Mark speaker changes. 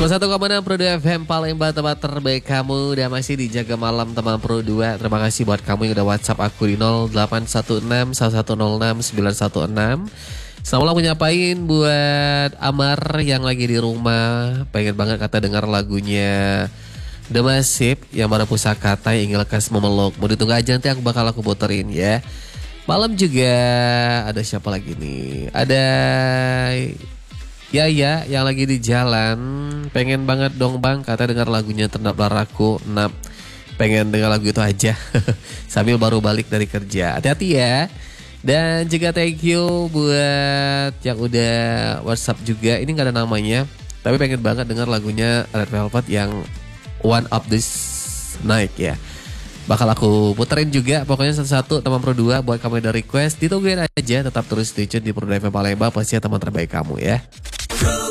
Speaker 1: 101,6 Pro 2 FM Palembang, tempat terbaik kamu. Dan masih dijaga malam teman Pro 2. Terima kasih buat kamu yang udah WhatsApp aku di 0816 1106 916. Selamat malam nyapain buat Amar yang lagi di rumah. Pengen banget kata dengar lagunya The Massive yang baru Pusakata yang ingin lekas memeluk. Mau ditunggu aja, nanti aku bakal puterin ya. Malam juga ada siapa lagi nih? Ada Yaya yang lagi di jalan. Pengen banget dong bang, kata dengar lagunya Ternap Laraku. Nap, pengen dengar lagu itu aja sambil baru balik dari kerja. Hati-hati ya. Dan juga thank you buat yang udah WhatsApp juga. Ini gak ada namanya, tapi pengen banget dengar lagunya Red Velvet yang One of This Night ya. Bakal aku puterin juga. Pokoknya satu-satu teman Pro 2 buat kamu yang ada request. Ditungguin aja, tetap terus stay tune di Pro 2 FM Palembang. Pasti teman terbaik kamu ya.